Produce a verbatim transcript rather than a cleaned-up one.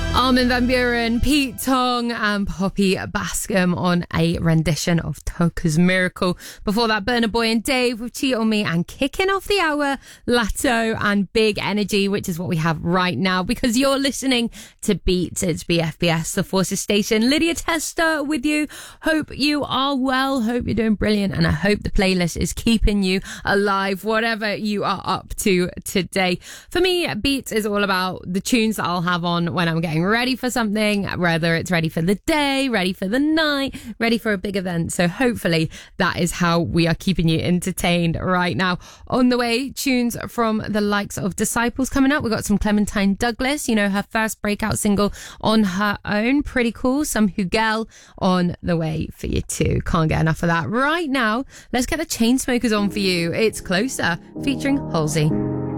Armin van Buuren, Pete Tong and Poppy Bascom on a rendition of Toka's Miracle. Before that, Burna Boy and Dave with Cheat on Me, and kicking off the hour, Latto and Big Energy, which is what we have right now because you're listening to Beats. It's B F B S, the Forces Station. Lydia Tester with you. Hope you are well. Hope you're doing brilliant. And I hope the playlist is keeping you alive, whatever you are up to today. For me, Beats is all about the tunes that I'll have on when I'm getting ready for something, whether it's ready for the day, ready for the night, ready for a big event. So hopefully that is how we are keeping you entertained right now. On the way, tunes from the likes of Disciples coming up. We've got some Clementine Douglas, you know, her first breakout single on her own. Pretty cool. Some Hugel on the way for you too. Can't get enough of that. Right now, let's get the Chainsmokers on for you. It's Closer featuring Halsey.